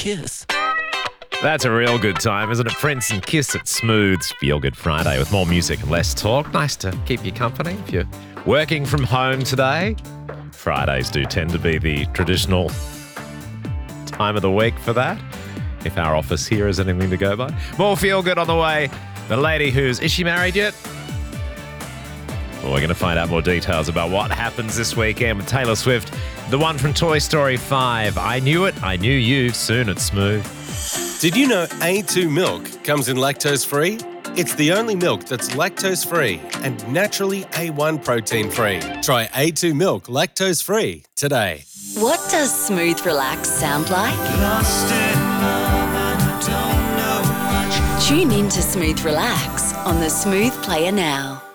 Kiss. That's a real good time, isn't it? Prince and Kiss at Smooth's Feel Good Friday with more music and less talk. Nice to keep you company if you're working from home today. Fridays do tend to be the traditional time of the week for that, if our office here is anything to go by. More Feel Good on the way. The lady is she married yet? Well, we're going to find out more details about what happens this weekend with Taylor Swift, the one from Toy Story 5. I Knew It, I Knew You, soon at Smooth. Did you know A2 milk comes in lactose-free? It's the only milk that's lactose-free and naturally A1 protein-free. Try A2 milk lactose-free today. What does Smooth Relax sound like? Lost in love and don't know much. Tune in to Smooth Relax on the Smooth Player now.